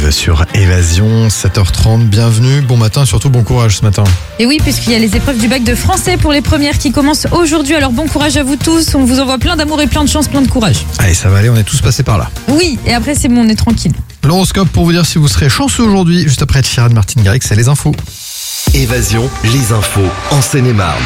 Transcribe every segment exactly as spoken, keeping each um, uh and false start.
êtes sur Évasion, sept heures trente, bienvenue, bon matin et surtout bon courage ce matin. Et oui, puisqu'il y a les épreuves du bac de français pour les premières qui commencent aujourd'hui, alors bon courage à vous tous, on vous envoie plein d'amour et plein de chance, plein de courage. Allez, ça va aller, on est tous passés par là. Oui, et après c'est bon, on est tranquille. L'horoscope pour vous dire si vous serez chanceux aujourd'hui, juste après Chiran Martin Garrix, c'est les infos. Évasion, les infos en Seine-et-Marne.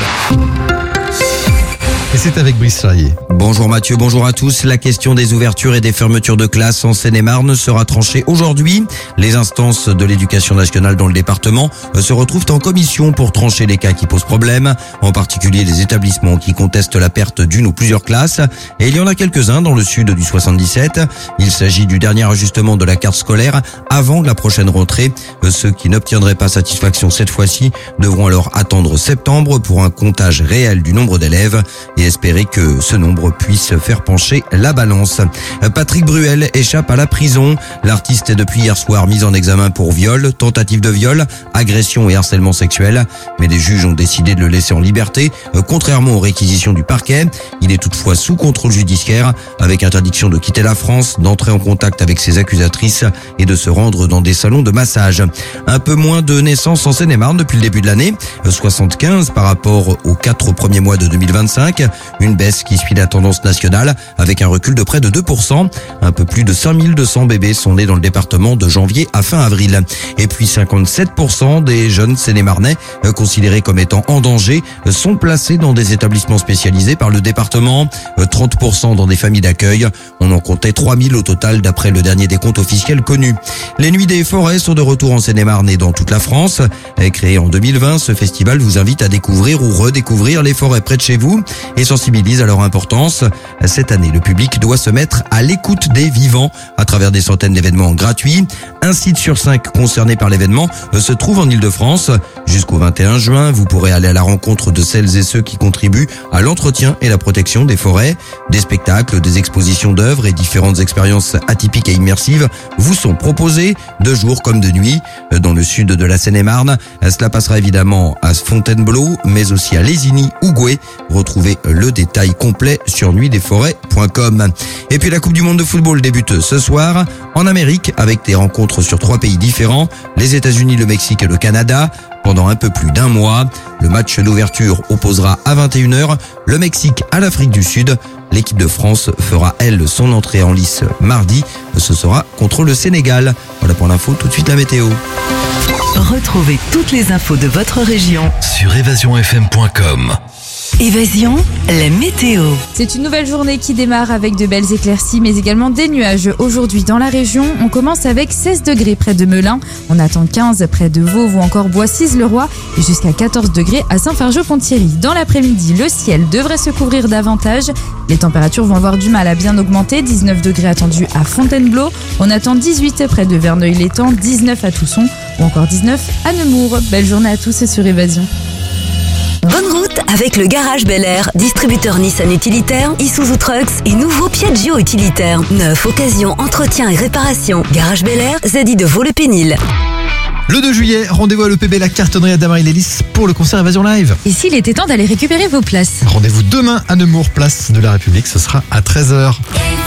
Et c'est avec Brice Charrier. Bonjour Mathieu, bonjour à tous. La question des ouvertures et des fermetures de classes en Seine-et-Marne sera tranchée aujourd'hui. Les instances de l'éducation nationale dans le département se retrouvent en commission pour trancher les cas qui posent problème, en particulier les établissements qui contestent la perte d'une ou plusieurs classes. Et il y en a quelques-uns dans le sud du soixante-dix-sept. Il s'agit du dernier ajustement de la carte scolaire avant la prochaine rentrée. Ceux qui n'obtiendraient pas satisfaction cette fois-ci devront alors attendre septembre pour un comptage réel du nombre d'élèves et espérer que ce nombre puisse faire pencher la balance. Patrick Bruel échappe à la prison. L'artiste est depuis hier soir mis en examen pour viol, tentative de viol, agression et harcèlement sexuel. Mais les juges ont décidé de le laisser en liberté, contrairement aux réquisitions du parquet. Il est toutefois sous contrôle judiciaire, avec interdiction de quitter la France, d'entrer en contact avec ses accusatrices et de se rendre dans des salons de massage. Un peu moins de naissances en Seine-et-Marne depuis le début de l'année, soixante-quinze par rapport aux quatre premiers mois de deux mille vingt-cinq. Une baisse qui suit la tendance nationale avec un recul de près de deux pour cent. Un peu plus de cinq mille deux cents bébés sont nés dans le département de janvier à fin avril. Et puis cinquante-sept pour cent des jeunes Seine-et-Marnais considérés comme étant en danger sont placés dans des établissements spécialisés par le département. trente pour cent dans des familles d'accueil. On en comptait trois mille au total d'après le dernier décompte officiel connu. Les Nuits des Forêts sont de retour en Seine-et-Marne et dans toute la France. Créé en deux mille vingt, ce festival vous invite à découvrir ou redécouvrir les forêts près de chez vous et sensibilise à leur importance. Cette année, le public doit se mettre à l'écoute des vivants à travers des centaines d'événements gratuits. Un site sur cinq concerné par l'événement se trouve en Ile-de-France. Jusqu'au vingt et un juin, vous pourrez aller à la rencontre de celles et ceux qui contribuent à l'entretien et la protection des forêts. Des spectacles, des expositions d'œuvres et différentes expériences atypiques et immersives vous sont proposés de jour comme de nuit. Dans le sud de la Seine-et-Marne, cela passera évidemment à Fontainebleau, mais aussi à Lézigny ou Goué. Retrouvez le détail complet sur nuit des forêts point com. Et puis la Coupe du Monde de football débute ce soir en Amérique avec des rencontres sur trois pays différents, les États-Unis, le Mexique et le Canada. Pendant un peu plus d'un mois, le match d'ouverture opposera à vingt et une heures le Mexique à l'Afrique du Sud. L'équipe de France fera, elle, son entrée en lice mardi. Ce sera contre le Sénégal. Voilà pour l'info, tout de suite la météo. Retrouvez toutes les infos de votre région Sur évasion f m point com. Évasion, la météo. C'est une nouvelle journée qui démarre avec de belles éclaircies, mais également des nuages. Aujourd'hui dans la région, on commence avec seize degrés près de Melun. On attend quinze près de Vauvre ou encore Boissise-le-Roi et jusqu'à quatorze degrés à Saint-Fargeau-Ponthierry. Dans l'après-midi, le ciel devrait se couvrir davantage. Les températures vont avoir du mal à bien augmenter. dix-neuf degrés attendus à Fontainebleau. On attend dix-huit près de Verneuil-l'Étang, dix-neuf à Tousson ou encore dix-neuf à Nemours. Belle journée à tous et sur Évasion. Bonne route avec le Garage Bel Air, distributeur Nissan utilitaire, Isuzu Trucks et nouveau Piaggio utilitaire. Neuf, occasion, entretien et réparation. Garage Bel Air, Zadi de Vaux-le-Pénil. Le deux juillet, rendez-vous à l'E P B La Cartonnerie à Damary-Lélis pour le concert Évasion Live. Et s'il était temps d'aller récupérer vos places? Rendez-vous demain à Nemours, place de la République, ce sera à treize heures.